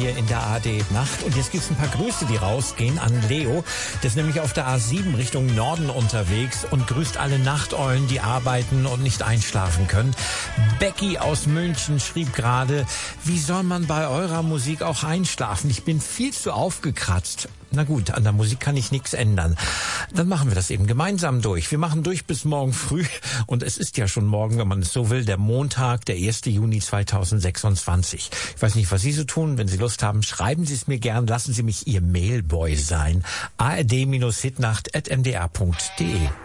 hier in der ARD Nacht. Und jetzt gibt's ein paar Grüße, die rausgehen an Leo. Der ist nämlich auf der A7 Richtung Norden unterwegs und grüßt alle Nachteulen, die arbeiten und nicht einschlafen können. Becky aus München schrieb gerade, wie soll man bei eurer Musik auch einschlafen? Ich bin viel zu aufgekratzt. Na gut, an der Musik kann ich nichts ändern. Dann machen wir das eben gemeinsam durch. Wir machen durch bis morgen früh. Und es ist ja schon morgen, wenn man es so will, der Montag, der 1. Juni 2026. Ich weiß nicht, was Sie so tun. Wenn Sie Lust haben, schreiben Sie es mir gern. Lassen Sie mich Ihr Mailboy sein. ard-hitnacht@mdr.de